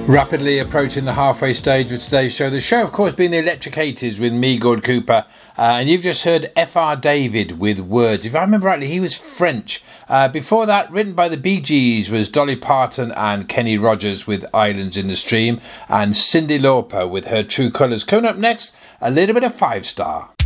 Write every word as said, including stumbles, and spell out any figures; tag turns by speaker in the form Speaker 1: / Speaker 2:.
Speaker 1: Rapidly approaching the halfway stage of today's show. The show, of course, being the Electric eighties with me, Gord Cooper. Uh, and you've just heard F R David with Words. If I remember rightly, he was French. Uh, before that, written by the Bee Gees, was Dolly Parton and Kenny Rogers with Islands in the Stream. And Cyndi Lauper with her True Colours. Coming up next, a little bit of Five Star.